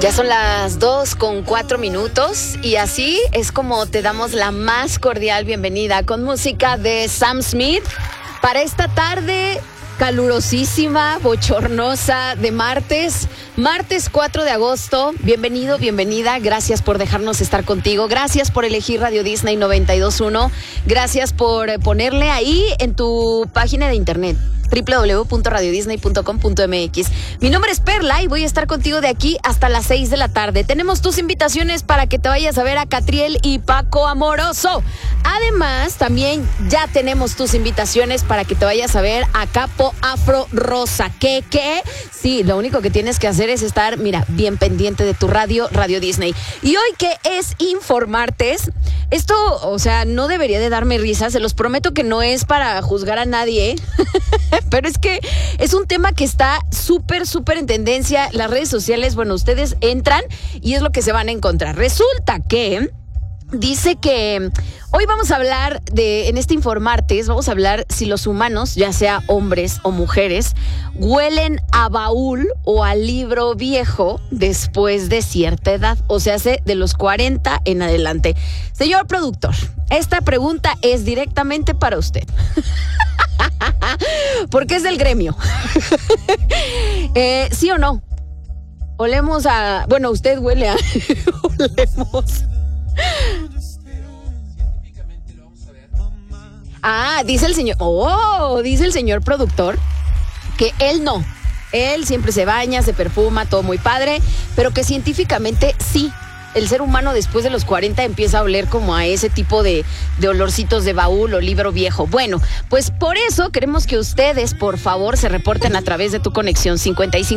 Ya son las 2:04 y así es como te damos la más cordial bienvenida con música de Sam Smith para esta tarde calurosísima, bochornosa de martes 4 de agosto. Bienvenido, bienvenida, gracias por dejarnos estar contigo, gracias por elegir Radio Disney 92.1, gracias por ponerle ahí en tu página de internet www.radiodisney.com.mx. Mi nombre es Perla y voy a estar contigo de aquí hasta las 6 de la tarde. Tenemos tus invitaciones para que te vayas a ver a Catriel y Paco Amoroso. Además, también ya tenemos tus invitaciones para que te vayas a ver a Capo Afro Rosa. ¿Qué? Sí, lo único que tienes que hacer es estar, mira, bien pendiente de tu Radio Disney. Y hoy que es Informartes, esto, o sea, no debería de darme risa, se los prometo que no es para juzgar a nadie, ¿eh? Pero es que es un tema que está súper en tendencia. Las redes sociales, bueno, ustedes entran y es lo que se van a encontrar. Resulta que dice que hoy vamos a hablar en este Informartes, vamos a hablar si los humanos, ya sea hombres o mujeres, huelen a baúl o a libro viejo después de cierta edad, o sea, de los 40 en adelante. Señor productor, esta pregunta es directamente para usted. Porque es del gremio. ¿Sí o no? Olemos a... Bueno, usted huele a... Olemos. Dice el señor... dice el señor productor que él no. Él siempre se baña, se perfuma, todo muy padre, pero que científicamente sí. El ser humano después de los 40 empieza a oler como a ese tipo de olorcitos de baúl o libro viejo. Bueno, pues por eso queremos que ustedes, por favor, se reporten a través de tu conexión 55